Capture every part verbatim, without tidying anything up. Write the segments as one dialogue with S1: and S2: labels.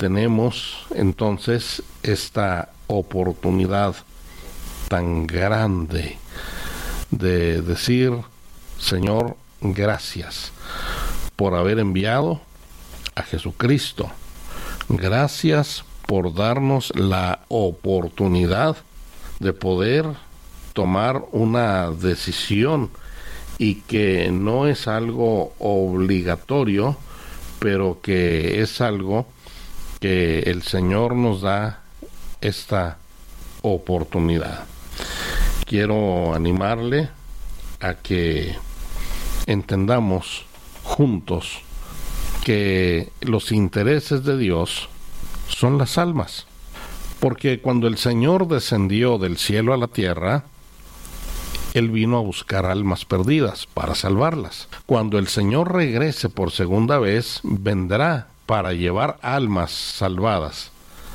S1: tenemos entonces esta oportunidad tan grande de decir: Señor, gracias por haber enviado a Jesucristo. Gracias por darnos la oportunidad de poder tomar una decisión, y que no es algo obligatorio, pero que es algo que el Señor nos da esta oportunidad. Quiero animarle a que entendamos juntos que los intereses de Dios son las almas, porque cuando el Señor descendió del cielo a la tierra, Él vino a buscar almas perdidas para salvarlas. Cuando el Señor regrese por segunda vez, vendrá para llevar almas salvadas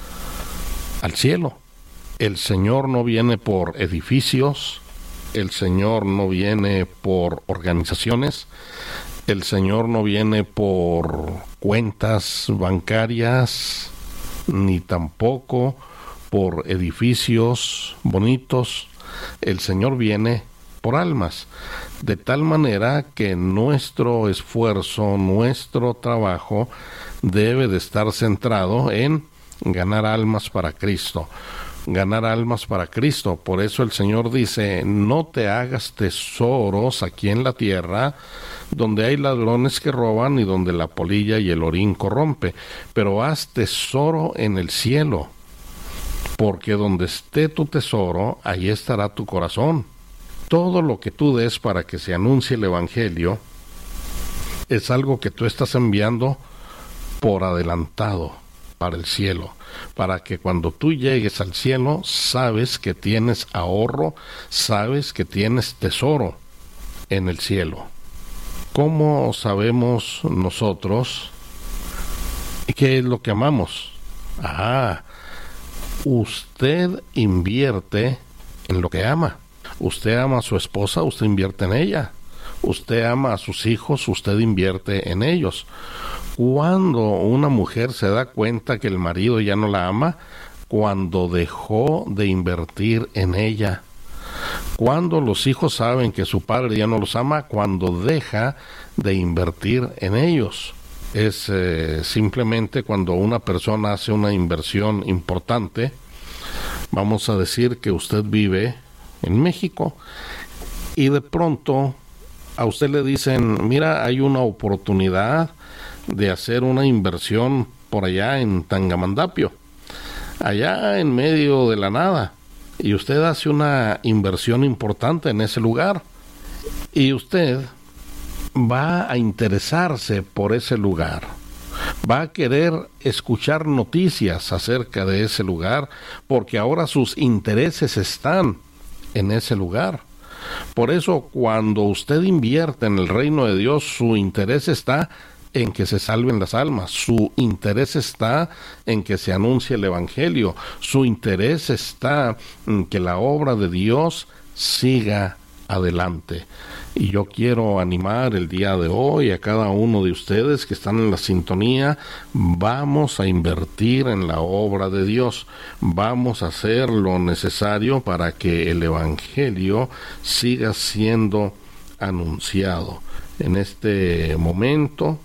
S1: al cielo. El Señor no viene por edificios, el Señor no viene por organizaciones, el Señor no viene por cuentas bancarias, ni tampoco por edificios bonitos. El Señor viene por almas, de tal manera que nuestro esfuerzo, nuestro trabajo debe de estar centrado en ganar almas para Cristo, ganar almas para Cristo. Por eso el Señor dice: no te hagas tesoros aquí en la tierra, donde hay ladrones que roban y donde la polilla y el orín corrompe, pero haz tesoro en el cielo, porque donde esté tu tesoro, ahí estará tu corazón. Todo lo que tú des para que se anuncie el Evangelio es algo que tú estás enviando por adelantado para el cielo, para que cuando tú llegues al cielo, sabes que tienes ahorro, sabes que tienes tesoro en el cielo. ¿Cómo sabemos nosotros qué es lo que amamos? Ah, usted invierte en lo que ama. Usted ama a su esposa, usted invierte en ella. Usted ama a sus hijos, usted invierte en ellos. Cuando una mujer se da cuenta que el marido ya no la ama, cuando dejó de invertir en ella. Cuando los hijos saben que su padre ya no los ama, cuando deja de invertir en ellos. Es eh, simplemente cuando una persona hace una inversión importante. Vamos a decir que usted vive en México y de pronto a usted le dicen: mira, hay una oportunidad de hacer una inversión por allá en Tangamandapio, allá en medio de la nada, y usted hace una inversión importante en ese lugar, y usted va a interesarse por ese lugar, va a querer escuchar noticias acerca de ese lugar, porque ahora sus intereses están en ese lugar. Por eso, cuando usted invierte en el reino de Dios, su interés está en que se salven las almas, su interés está en que se anuncie el Evangelio, su interés está en que la obra de Dios siga adelante. Y yo quiero animar el día de hoy a cada uno de ustedes que están en la sintonía: vamos a invertir en la obra de Dios, vamos a hacer lo necesario para que el Evangelio siga siendo anunciado. En este momento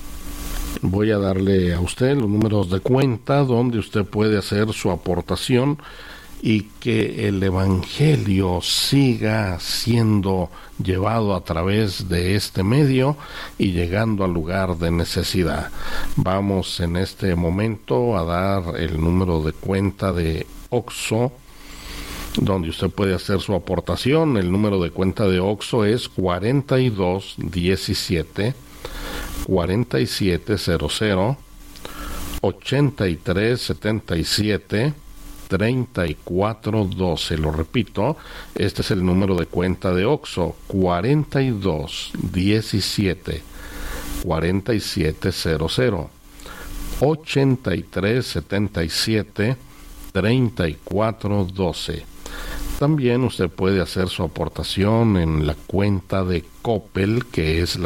S1: voy a darle a usted los números de cuenta donde usted puede hacer su aportación y que el Evangelio siga siendo llevado a través de este medio y llegando al lugar de necesidad. Vamos en este momento a dar el número de cuenta de Oxxo, donde usted puede hacer su aportación. El número de cuenta de Oxxo es cuarenta y dos diecisiete cuarenta y siete cero cero ochenta y tres setenta y siete treinta y cuatro doce. Lo repito, este es el número de cuenta de Oxxo: cuarenta y dos diecisiete cuarenta y siete cero cero ochenta y tres setenta y siete treinta y cuatro doce. También usted puede hacer su aportación en la cuenta de Coppel, que es la